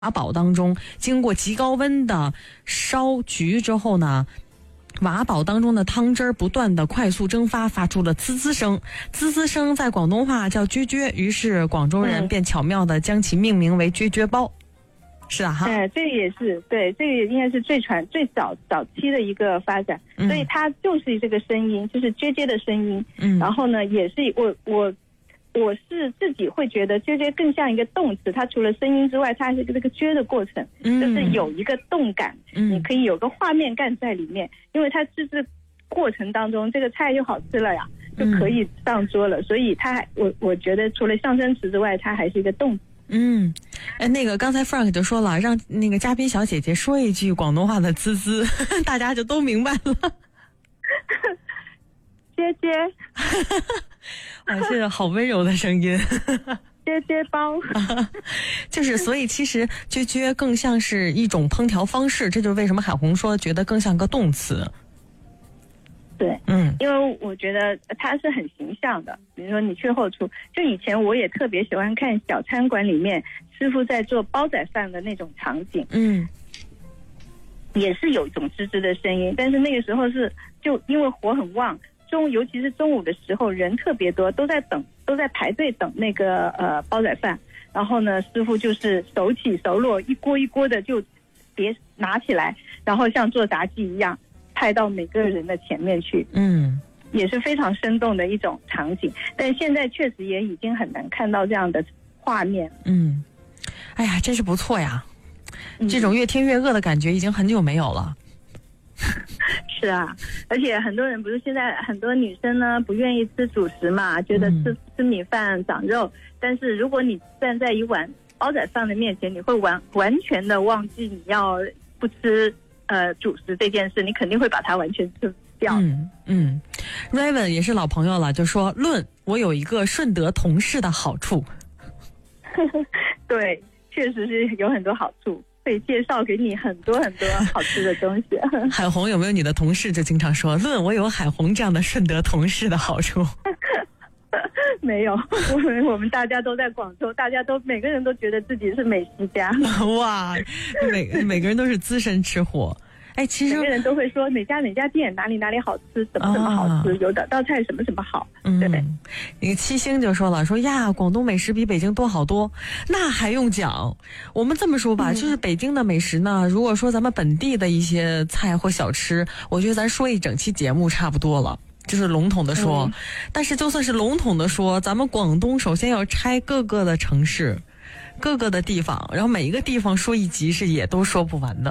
瓦煲当中，经过极高温的烧焗之后呢，瓦煲当中的汤汁儿不断的快速蒸发，发出了滋滋声。滋滋声在广东话叫啫啫，于是广州人便巧妙的将其命名为啫啫煲。是啊哈， 这个也是对，这个也应该是最早期的一个发展，所以它就是这个声音，就是啫啫的声音。然后呢，也是我是自己会觉得啫啫更像一个动词，它除了声音之外，它还是这个啫的过程，就是有一个动感，你可以有个画面感在里面，因为它制过程当中这个菜又好吃了呀，就可以上桌了，所以它我觉得除了象声词之外，它还是一个动词。 那个刚才 Frank 就说了，让那个嘉宾小姐姐说一句广东话的滋滋，大家就都明白了。 啫啫， 是好温柔的声音。 啫啫包， 就是所以其实啫啫更像是一种烹调方式，这就是为什么海红说觉得更像个动词。 对，因为我觉得它是很形象的。比如说你去后厨，就以前我也特别喜欢看小餐馆里面师傅在做煲仔饭的那种场景，也是有一种吱吱的声音，但是那个时候就因为火很旺，尤其是中午的时候人特别多，都在排队等那个煲仔饭，然后呢师傅就是手起手落，一锅一锅的就别拿起来，然后像做炸鸡一样派到每个人的前面去，也是非常生动的一种场景。但现在确实也已经很难看到这样的画面。 哎呀，真是不错呀！这种越听越饿的感觉已经很久没有了。 是啊，而且很多人不是现在很多女生呢不愿意吃主食嘛，觉得吃米饭长肉，但是如果你站在一碗煲仔饭的面前，你会完全的忘记你要不吃主食这件事，你肯定会把它完全吃掉。 Raven 也是老朋友了，就说论我有一个顺德同事的好处。 对，确实是有很多好处，会介绍给你很多很多好吃的东西。 海红有没有你的同事就经常说论我有海红这样的顺德同事的好处？ 没有，我们大家都在广州，每个人都觉得自己是美食家。 哇，每个人都是资深吃货。哎，其实每个人都会说哪家店哪里好吃，什么好吃，有道菜什么好。对。 那个七星就说了，说呀，广东美食比北京多好多，那还用讲？我们这么说吧，就是北京的美食呢，如果说咱们本地的一些菜或小吃，我觉得咱说一整期节目差不多了。就是笼统的说，但是就算是笼统的说，咱们广东首先要拆各个的城市，各个的地方，然后每一个地方说一集是也都说不完的。